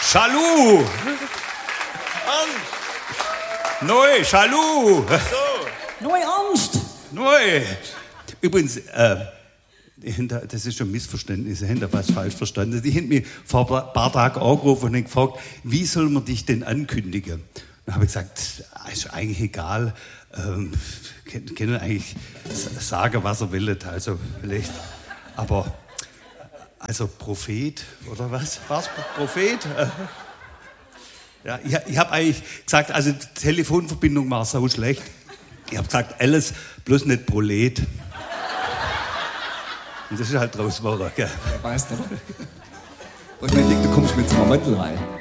Chalut! Neu, Chalut! So. Neu Angst! Neu! Übrigens, das ist schon ein Missverständnis, Sie haben da was falsch verstanden. Die haben mich vor ein paar Tagen angerufen und gefragt, wie soll man dich denn ankündigen? Dann habe ich gesagt, ist eigentlich egal, können eigentlich sagen, was er will, also vielleicht, aber, also Prophet, oder was? War's Prophet? Ja, ich habe eigentlich gesagt, also die Telefonverbindung war so schlecht. Ich habe gesagt, alles, bloß nicht Prolet. Und das ist halt draus geworden, gell? Weißt du. Und dann du kommst mit so einem Mantel rein.